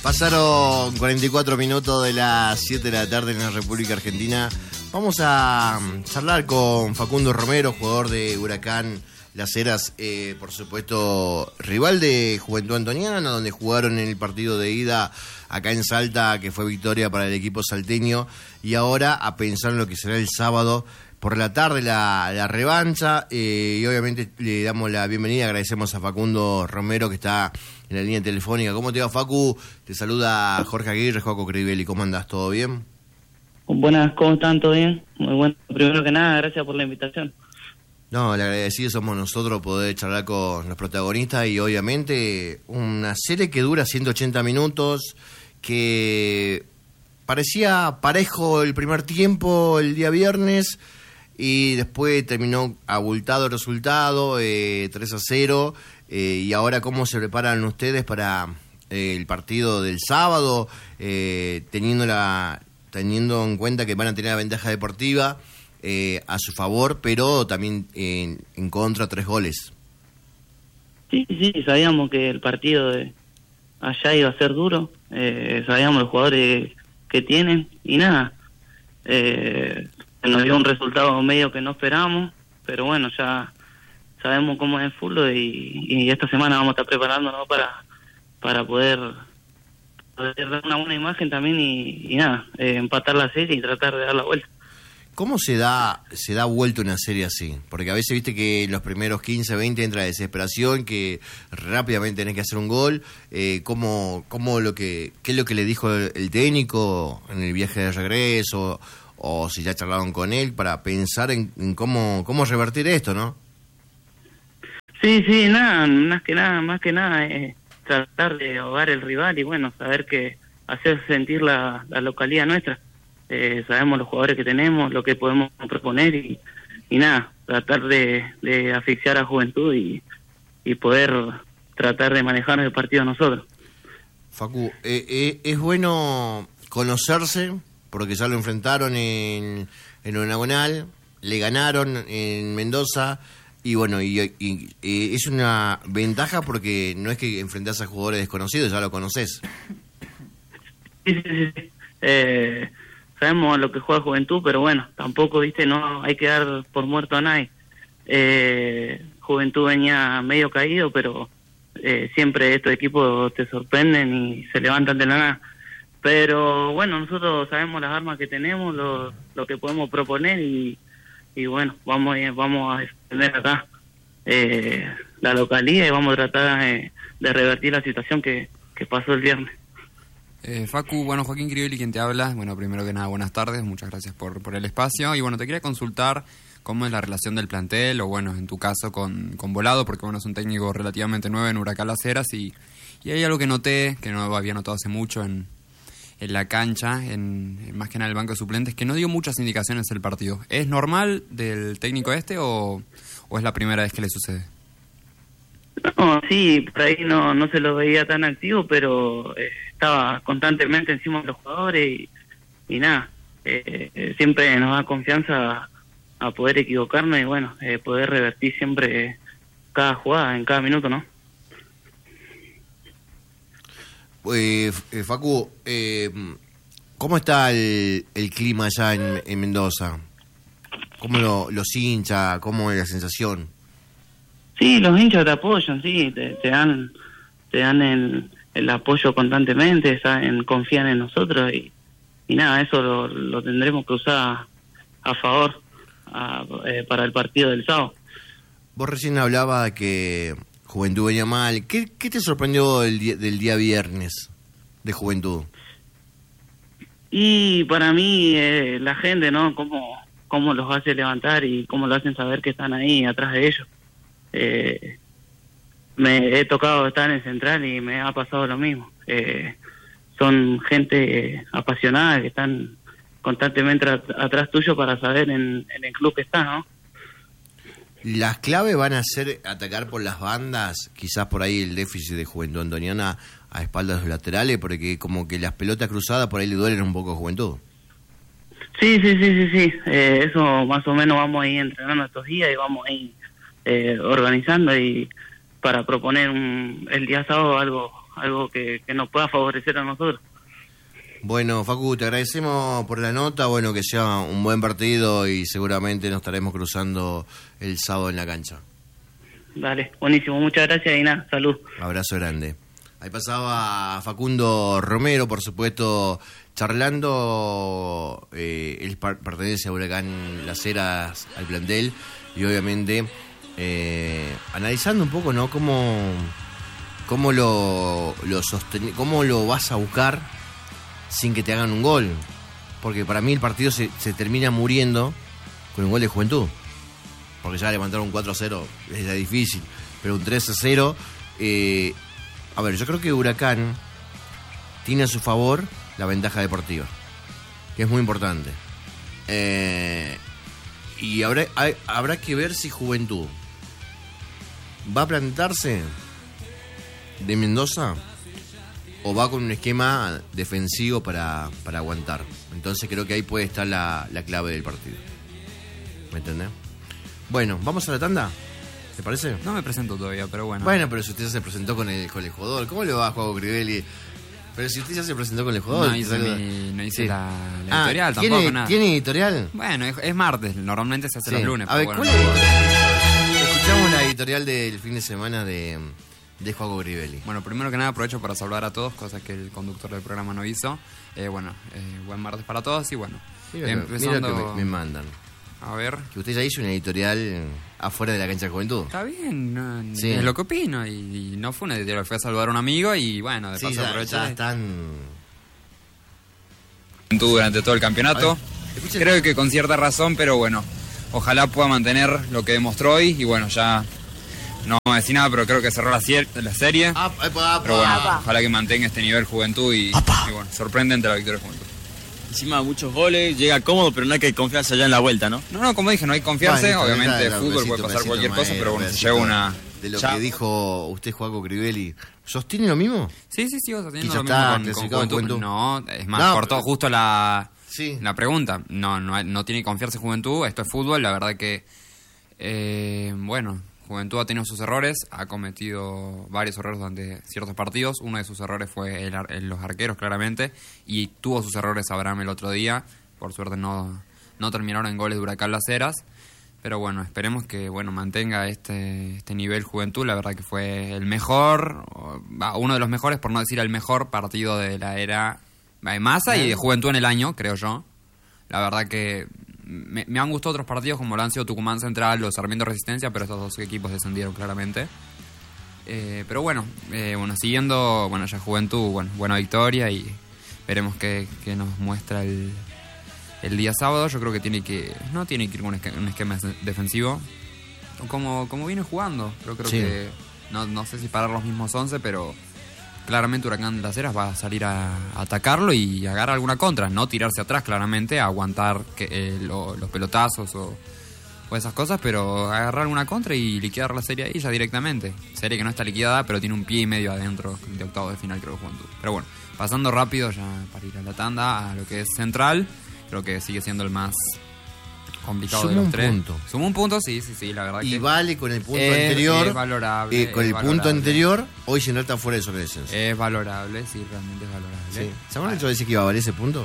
Pasaron 44 minutos de las 7 de la tarde en la República Argentina. Vamos a charlar con Facundo Romero, jugador de Huracán Las Heras, por supuesto, rival de Juventud Antoniana, donde jugaron en el partido de ida acá en Salta, que fue victoria para el equipo salteño, y ahora a pensar en lo que será el sábado por la tarde, la revancha, y obviamente le damos la bienvenida, agradecemos a Facundo Romero que está en la línea telefónica. ¿Cómo te va, Facu? Te saluda Jorge Aguirre, Joaco Crivelli. ¿Cómo andás? ¿Todo bien? Buenas, ¿cómo están? ¿Todo bien? Muy bueno. Primero que nada, gracias por la invitación. No, el agradecido somos nosotros poder charlar con los protagonistas y obviamente una serie que dura 180 minutos, que parecía parejo el primer tiempo el día viernes y después terminó abultado el resultado, 3-0, y ahora cómo se preparan ustedes para el partido del sábado, teniendo en cuenta que van a tener la ventaja deportiva a su favor, pero también en contra 3 goles. Sí, sabíamos que el partido de allá iba a ser duro, sabíamos los jugadores que tienen y nada, nos dio un resultado medio que no esperábamos, pero bueno, ya sabemos cómo es el fútbol y esta semana vamos a estar preparándonos para poder dar una buena imagen también y nada, empatar la serie y tratar de dar la vuelta. ¿Cómo se da vuelta una serie así? Porque a veces viste que en los primeros 15, 20 entra desesperación, que rápidamente tenés que hacer un gol. ¿Qué es lo que le dijo el técnico en el viaje de regreso? O si ya charlaron con él para pensar en cómo revertir esto, ¿no? Sí, nada, más que nada es tratar de ahogar el rival y bueno, saber que hacer sentir la localidad nuestra. Sabemos los jugadores que tenemos, lo que podemos proponer y nada, tratar de asfixiar a Juventud y poder tratar de manejar el partido nosotros. Facu, es bueno conocerse, porque ya lo enfrentaron en Onagonal, le ganaron en Mendoza, y bueno, y es una ventaja porque no es que enfrentás a jugadores desconocidos, ya lo conocés. Sí. Sabemos lo que juega Juventud, pero bueno, tampoco, viste, no hay que dar por muerto a nadie. Juventud venía medio caído, pero siempre estos equipos te sorprenden y se levantan de la nada. Pero bueno, nosotros sabemos las armas que tenemos, lo que podemos proponer y bueno, vamos a defender acá la localidad y vamos a tratar de revertir la situación que pasó el viernes. Facu, bueno, Joaquín Crivelli quien te habla. Bueno, primero que nada, buenas tardes, muchas gracias por el espacio. Y bueno, te quería consultar cómo es la relación del plantel, o bueno, en tu caso con Volado, porque bueno, es un técnico relativamente nuevo en Huracán Las Heras y hay algo que noté, que no había notado hace mucho en la cancha, en más que nada el banco de suplentes, que no dio muchas indicaciones del partido. ¿Es normal del técnico o es la primera vez que le sucede? No, sí, por ahí no se lo veía tan activo, pero estaba constantemente encima de los jugadores y nada, siempre nos da confianza a poder equivocarnos y bueno, poder revertir siempre cada jugada, en cada minuto, ¿no? Facu, ¿cómo está el clima allá en Mendoza? ¿Cómo los hinchas? ¿Cómo es la sensación? Sí, los hinchas te apoyan, sí, te dan el apoyo constantemente, confían en nosotros y nada, eso lo tendremos que usar a favor para el partido del sábado. Vos recién hablabas de que Juventud venía mal. ¿Qué te sorprendió del día viernes de Juventud? Y para mí la gente, ¿no? Cómo los hace levantar y cómo lo hacen saber que están ahí atrás de ellos. Me he tocado estar en Central y me ha pasado lo mismo. Son gente apasionada que están constantemente atrás tuyo para saber en el club que está, ¿no? Las claves van a ser atacar por las bandas, quizás por ahí el déficit de Juventud Antoniana a espaldas de los laterales, porque como que las pelotas cruzadas por ahí le duelen un poco a Juventud. Sí, eso más o menos vamos a ir entrenando estos días y vamos a ir organizando y para proponer el día sábado algo que nos pueda favorecer a nosotros. Bueno, Facu, te agradecemos por la nota, bueno, que sea un buen partido y seguramente nos estaremos cruzando el sábado en la cancha. Dale, buenísimo, muchas gracias y nada, salud. Abrazo grande. Ahí pasaba Facundo Romero, por supuesto, charlando, él pertenece a Huracán Las Heras, al plantel, y obviamente analizando un poco, ¿no? Cómo lo vas a buscar sin que te hagan un gol. Porque para mí el partido se termina muriendo con un gol de Juventud. Porque ya levantar un 4-0 es ya difícil, pero un 3-0... a ver, yo creo que Huracán tiene a su favor la ventaja deportiva, que es muy importante. Y habrá que ver si Juventud va a plantarse de Mendoza o va con un esquema defensivo para aguantar. Entonces creo que ahí puede estar la clave del partido. ¿Me entendés? Bueno, ¿vamos a la tanda? ¿Te parece? No me presento todavía, pero bueno. Bueno, pero si usted ya se presentó con el jugador, ¿cómo le va a Juaco Crivelli? Pero si usted ya se presentó con el jugador... No hice la editorial, tampoco nada. ¿Tiene editorial? Bueno, es martes, normalmente se hace los lunes. A ver, bueno, ¿cuál es la editorial? Escuchamos la editorial del fin de semana de Juaco Crivelli. Bueno, primero que nada aprovecho para saludar a todos, cosa que el conductor del programa no hizo. Buen martes para todos y bueno. Mira que me mandan. A ver. Que usted ya hizo una editorial afuera de la cancha de Juventud. Está bien, sí. Es lo que opino. Y no fue una editorial, fui a saludar a un amigo y bueno, de paso aproveché. Ya están... Durante todo el campeonato. Creo que con cierta razón, pero bueno, ojalá pueda mantener lo que demostró hoy. Y bueno, ya no vamos a decir nada, pero creo que cerró la serie. Pero bueno, ojalá que mantenga este nivel Juventud y bueno, sorprendente la victoria de Juventud. Encima muchos goles, llega cómodo, pero no hay que confiarse ya en la vuelta, ¿no? No, como dije, no hay que confiarse. Obviamente de fútbol puede pasar cualquier cosa, pero bueno, se lleva una... De lo que dijo usted, Juaco Crivelli, ¿sostiene lo mismo? Sí, sigo sosteniendo lo mismo con Juventud. No, es más, cortó justo la pregunta. No tiene que confiarse Juventud, esto es fútbol, la verdad que... Juventud ha tenido sus errores, ha cometido varios errores durante ciertos partidos. Uno de sus errores fue los arqueros, claramente, y tuvo sus errores Abraham el otro día. Por suerte no terminaron en goles de Huracán Las Heras. Pero bueno, esperemos que mantenga este nivel Juventud. La verdad que fue el mejor, uno de los mejores, por no decir el mejor partido de la era de Massa y de Juventud en el año, creo yo. La verdad que... Me han gustado otros partidos como lo han sido Tucumán Central o Sarmiento Resistencia, pero estos dos equipos descendieron claramente. Pero siguiendo, ya Juventud, buena victoria y veremos qué nos muestra el día sábado. Yo creo que tiene que ir con un esquema defensivo como viene jugando. Yo creo que no sé si parar los mismos 11, pero claramente Huracán Las Heras va a salir a atacarlo y agarrar alguna contra, no tirarse atrás claramente, a aguantar los pelotazos o esas cosas, pero agarrar alguna contra y liquidar la serie ahí ya directamente. Serie que no está liquidada, pero tiene un pie y medio adentro de octavos de final, creo, Juventud. Pero bueno, pasando rápido ya para ir a la tanda, a lo que es Central, creo que sigue siendo el más complicado de los tres. Sumó un punto, sí, la verdad. Y vale con el punto anterior. Es valorable. Punto anterior, hoy se nota fuera de zona de descenso. Es valorable, sí, realmente es valorable. Sí. ¿Se han hecho decir que iba a valer ese punto?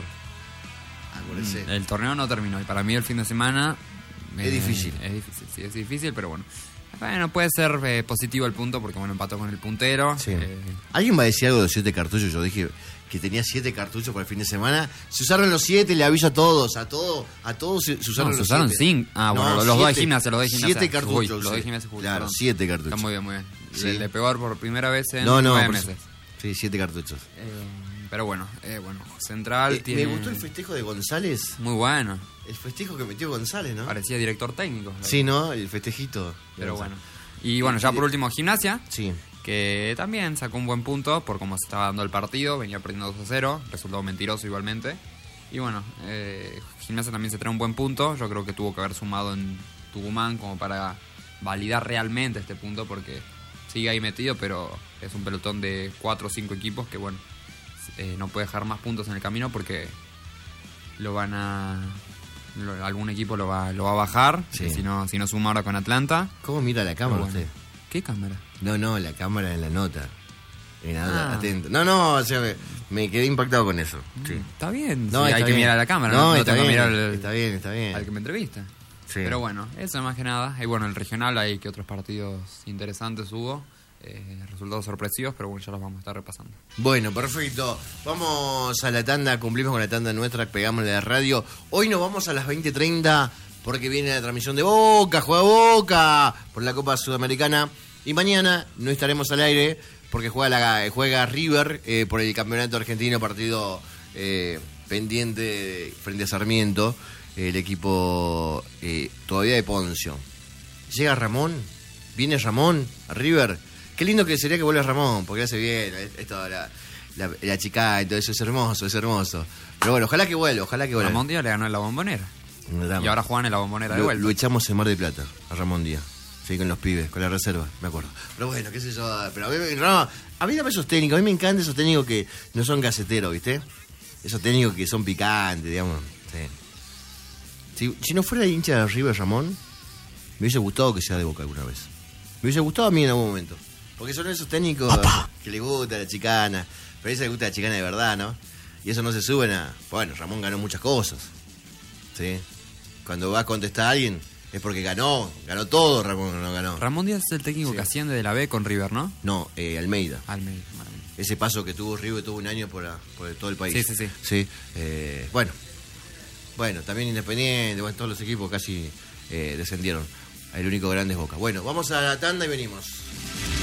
El torneo no terminó y para mí el fin de semana... Es difícil. Es difícil, pero bueno. Bueno, puede ser positivo el punto porque empató con el puntero. Sí. ¿Alguien va a decir algo de los 7 cartuchos? Yo dije que tenía 7 cartuchos para el fin de semana. Se usaron los 7, le aviso a todos. A todos se usaron los 7. Se usaron 5. Los dos de gimnasia, 7 cartuchos. Los de gimnasia. Claro, 7 cartuchos. Está muy bien. Sí. Le pegó por primera vez en 9 meses. Sí, 7 cartuchos. Pero Central tiene... Me gustó el festejo de González. Muy bueno. El festejo que metió González, ¿no? Parecía director técnico. Sí, ¿no? El festejito. Pero bueno. Y ya por último, Gimnasia. Sí. Que también sacó un buen punto por cómo se estaba dando el partido. Venía perdiendo 2-0. Resultado mentiroso igualmente. Y Gimnasia también se trae un buen punto. Yo creo que tuvo que haber sumado en Tucumán como para validar realmente este punto. Porque sigue ahí metido, pero es un pelotón de 4 o 5 equipos que, no puede dejar más puntos en el camino porque algún equipo lo va a bajar, sí. si no suma ahora con Atlanta. ¿Cómo mira la cámara usted? ¿Qué cámara? No, la cámara en la nota. Atento. No, o sea, me quedé impactado con eso. Sí. Está bien, No, sí, está hay que bien. mirar a la cámara, No, no está tengo que bien, mirar está bien. al que me entrevista. Sí. Pero bueno, eso más que nada. Y bueno, el regional hay que otros partidos interesantes hubo, resultados sorpresivos, pero bueno, ya los vamos a estar repasando. Bueno, perfecto. Vamos a la tanda, cumplimos con la tanda nuestra, pegamos la de radio. Hoy nos vamos a las 20:30 porque viene la transmisión de Boca, juega Boca por la Copa Sudamericana. Y mañana no estaremos al aire porque juega River por el Campeonato Argentino, partido pendiente frente a Sarmiento, el equipo todavía de Poncio. Llega Ramón, viene Ramón a River. Qué lindo que sería que vuelva Ramón, porque hace bien esto, la chica y todo eso, es hermoso. Pero bueno, ojalá que vuelva. Ramón Díaz le ganó en la Bombonera. Y ahora juegan en la Bombonera de vuelta. Lo echamos en Mar del Plata, a Ramón Díaz. Sí, con los pibes, con la reserva, me acuerdo. Pero bueno, qué sé yo. Pero a mí dame esos técnicos, a mí me encantan esos técnicos que no son gaceteros, ¿viste? Esos técnicos que son picantes, digamos. Sí. Si no fuera hincha de River Ramón, me hubiese gustado que sea de Boca alguna vez. Me hubiese gustado a mí en algún momento. Porque son esos técnicos que les gusta la chicana. Pero a ellos les gusta la chicana de verdad, ¿no? Y eso no se suben a... Bueno, Ramón ganó muchas cosas. ¿Sí? Cuando va a contestar a alguien, es porque ganó todo Ramón, no ganó. Ramón Díaz es el técnico que asciende de la B con River, ¿no? No, Almeida. Maravilla. Ese paso que tuvo River tuvo un año por todo el país. Sí. Bueno, también Independiente, todos los equipos casi descendieron. El único grande es Boca. Bueno, vamos a la tanda y venimos.